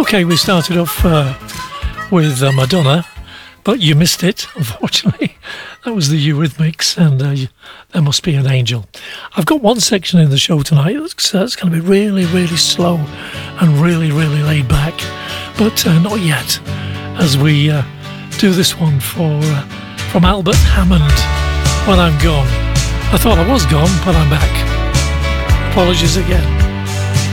Okay, we started off with Madonna, but you missed it, unfortunately. That was the Eurythmics, and There Must Be an Angel. I've got one section in the show tonight that's going to be really, really slow and really, really laid back, but not yet, as we do this one from Albert Hammond, When I'm Gone. I thought I was gone, but I'm back. Apologies again.